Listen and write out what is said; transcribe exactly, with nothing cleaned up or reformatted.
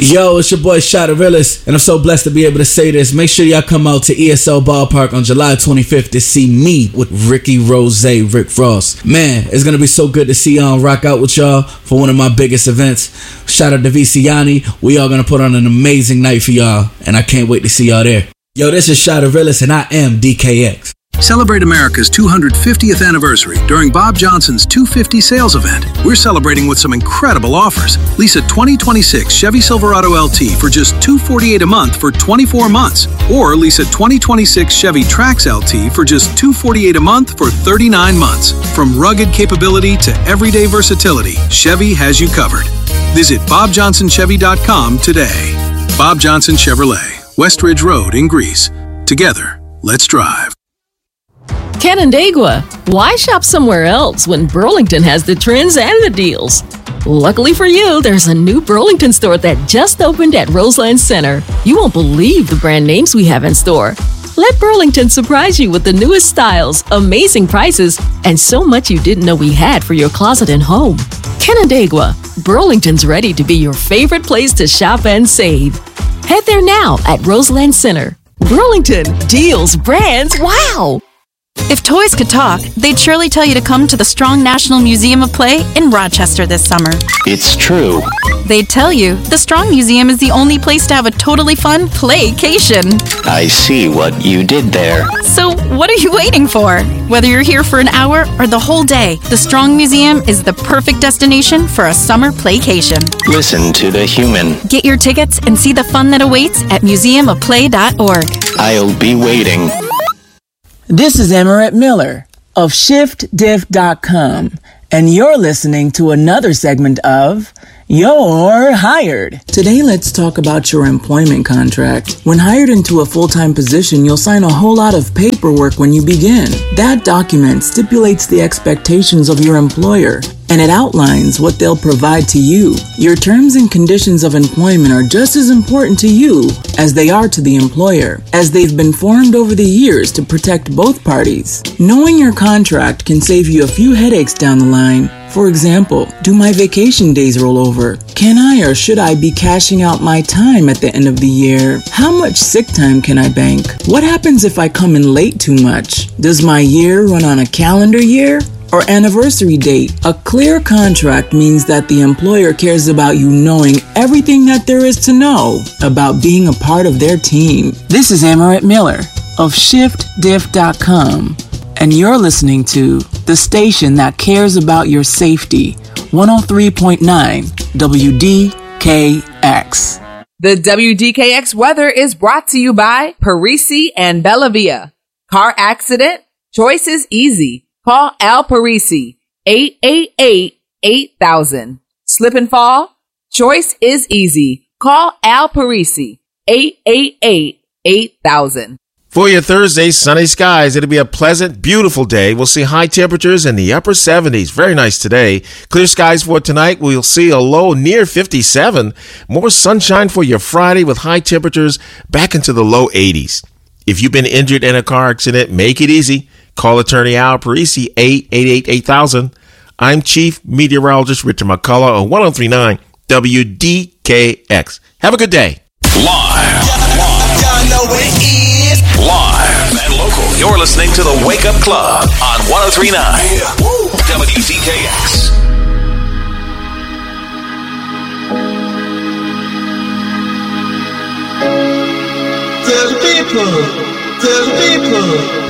Yo, it's your boy Shotterillis, and I'm so blessed to be able to say this. Make sure y'all come out to E S L Ballpark on July twenty-fifth to see me with Ricky Rose, Rick Ross. Man, it's gonna be so good to see y'all rock out with y'all for one of my biggest events. Shout out to Viciani. We are gonna put on an amazing night for y'all, and I can't wait to see y'all there. Yo, this is Shotterillis, and I am D K X. Celebrate America's two hundred fiftieth anniversary during Bob Johnson's two fifty sales event. We're celebrating with some incredible offers. Lease a twenty twenty-six Chevy Silverado L T for just two hundred forty-eight dollars a month for twenty-four months. Or lease a twenty twenty-six Chevy Trax L T for just two hundred forty-eight dollars a month for thirty-nine months. From rugged capability to everyday versatility, Chevy has you covered. Visit bob johnson chevy dot com today. Bob Johnson Chevrolet, Westridge Road in Greece. Together, let's drive. Canandaigua, why shop somewhere else when Burlington has the trends and the deals? Luckily for you, there's a new Burlington store that just opened at Roseland Center. You won't believe the brand names we have in store. Let Burlington surprise you with the newest styles, amazing prices, and so much you didn't know we had for your closet and home. Canandaigua, Burlington's ready to be your favorite place to shop and save. Head there now at Roseland Center. Burlington, deals, brands, wow! If toys could talk, they'd surely tell you to come to the Strong National Museum of Play in Rochester this summer. It's true. They'd tell you the Strong Museum is the only place to have a totally fun playcation. I see what you did there. So what are you waiting for? Whether you're here for an hour or the whole day, the Strong Museum is the perfect destination for a summer playcation. Listen to the human. Get your tickets and see the fun that awaits at museum of play dot org. I'll be waiting. This is Emmeret Miller of shift diff dot com, and you're listening to another segment of You're Hired. Today, let's talk about your employment contract. When hired into a full-time position, you'll sign a whole lot of paperwork when you begin. That document stipulates the expectations of your employer, and it outlines what they'll provide to you. Your terms and conditions of employment are just as important to you as they are to the employer, as they've been formed over the years to protect both parties. Knowing your contract can save you a few headaches down the line. For example, do my vacation days roll over? Can I or should I be cashing out my time at the end of the year? How much sick time can I bank? What happens if I come in late too much? Does my year run on a calendar year or anniversary date? A clear contract means that the employer cares about you knowing everything that there is to know about being a part of their team. This is Emmeret Miller of shift diff dot com, and you're listening to the station that cares about your safety, one oh three point nine W D K X. The W D K X weather is brought to you by Parisi and Bellavia. Car accident? Choice is easy. Call Al Parisi, eight eight eight, eight thousand. Slip and fall? Choice is easy. Call Al Parisi, eight eight eight, eight thousand. For your Thursday, sunny skies. It'll be a pleasant, beautiful day. We'll see high temperatures in the upper seventies. Very nice today. Clear skies for tonight. We'll see a low near fifty-seven. More sunshine for your Friday with high temperatures back into the low eighties. If you've been injured in a car accident, make it easy. Call attorney Al Parisi, eight eight eight, eight thousand. I'm Chief Meteorologist Richard McCullough on one oh three point nine W D K X. Have a good day. Live. Y'all know what it is. Live and local. You're listening to the Wake Up Club on one oh three point nine W D K X. Tell the people, tell the people.